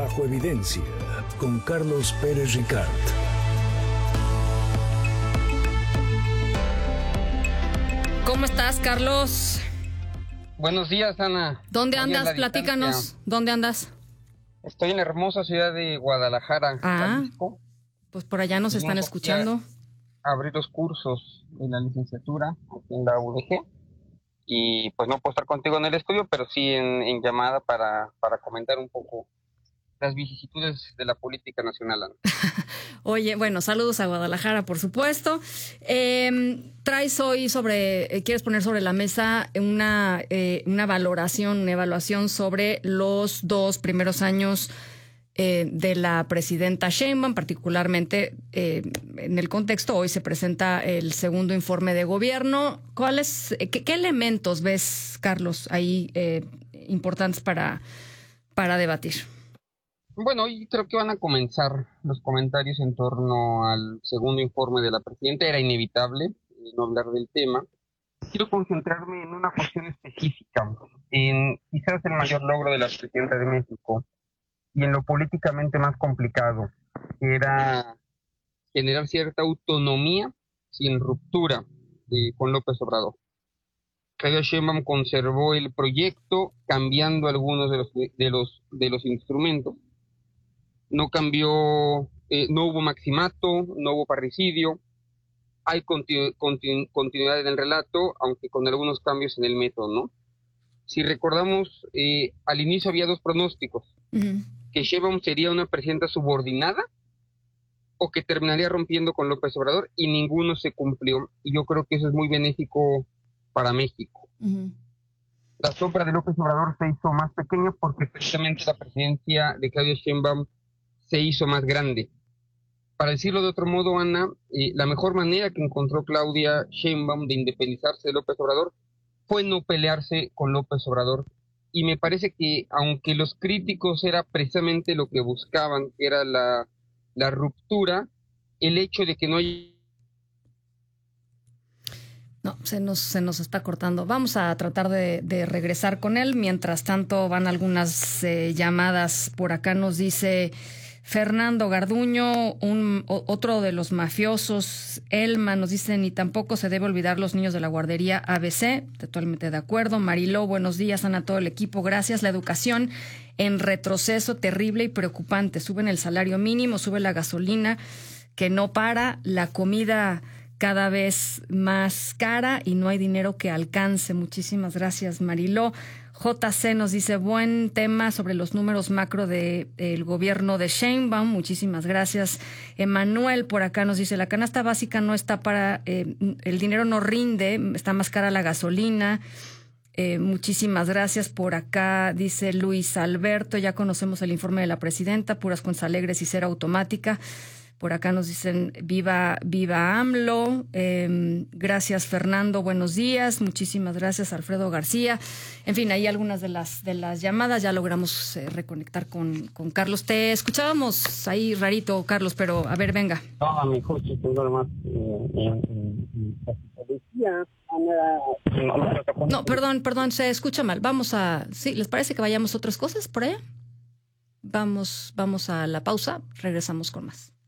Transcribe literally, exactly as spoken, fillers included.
Bajo Evidencia con Carlos Pérez Ricard. ¿Cómo estás, Carlos? Buenos días, Ana. ¿Dónde Oye, andas? Platícanos. Distancia. ¿Dónde andas? Estoy en la hermosa ciudad de Guadalajara, Ah, Jalisco. Pues por allá nos están escuchando. Abrí los cursos de la licenciatura aquí en la U D G. Y pues no puedo estar contigo en el estudio, pero sí en, en llamada para, para comentar un poco las vicisitudes de la política nacional, Ana. Oye, bueno, saludos a Guadalajara, por supuesto. Eh, traes hoy sobre, eh, quieres poner sobre la mesa una, eh, una valoración, una evaluación sobre los dos primeros años eh, de la presidenta Sheinbaum, particularmente eh, en el contexto. Hoy se presenta el segundo informe de gobierno. ¿Cuáles, qué, qué elementos ves, Carlos, ahí eh, importantes para, para debatir? Bueno, hoy creo que van a comenzar los comentarios en torno al segundo informe de la presidenta. Era inevitable eh, no hablar del tema. Quiero concentrarme en una cuestión específica, en quizás el mayor logro de la presidenta de México y en lo políticamente más complicado, que era generar cierta autonomía sin ruptura eh, con López Obrador. Claudia Sheinbaum conservó el proyecto, cambiando algunos de los, de los, de los instrumentos. No cambió, eh, no hubo maximato, no hubo parricidio, hay continu, continu, continuidad en el relato, aunque con algunos cambios en el método, ¿no? Si recordamos, eh, al inicio había dos pronósticos, uh-huh. que Sheinbaum sería una presidenta subordinada o que terminaría rompiendo con López Obrador, y ninguno se cumplió, y yo creo que eso es muy benéfico para México. Uh-huh. La sombra de López Obrador se hizo más pequeña porque precisamente la presidencia de Claudia Sheinbaum se hizo más grande. Para decirlo de otro modo, Ana, eh, la mejor manera que encontró Claudia Sheinbaum de independizarse de López Obrador fue no pelearse con López Obrador. Y me parece que, aunque los críticos era precisamente lo que buscaban, que era la, la ruptura, el hecho de que no hay... No, se nos, se nos está cortando. Vamos a tratar de, de regresar con él. Mientras tanto, van algunas eh, llamadas. Por acá nos dice Fernando Garduño, un, o, otro de los mafiosos. Elma nos dice, ni tampoco se debe olvidar los niños de la guardería A B C. Totalmente de acuerdo. Mariló, buenos días, Ana, todo el equipo. Gracias. La educación en retroceso terrible y preocupante. Suben el salario mínimo, sube la gasolina, que no para, la comida cada vez más cara y no hay dinero que alcance. Muchísimas gracias, Mariló. J C nos dice, buen tema sobre los números macro del de, gobierno de Sheinbaum. Muchísimas gracias. Emanuel por acá nos dice, la canasta básica no está para, eh, el dinero no rinde, está más cara la gasolina. Eh, muchísimas gracias. Por acá dice Luis Alberto, ya conocemos el informe de la presidenta, puras cuentas alegres y cera automática. Por acá nos dicen, viva, viva AMLO. Eh, gracias, Fernando. Buenos días. Muchísimas gracias, Alfredo García. En fin, ahí algunas de las de las llamadas. Ya logramos eh, reconectar con, con Carlos. Te escuchábamos ahí rarito, Carlos, pero a ver, venga. No, mejor si tengo más. No, perdón, perdón, se escucha mal. Vamos a... Sí, ¿les parece que vayamos a otras cosas por allá? Vamos, vamos a la pausa. Regresamos con más.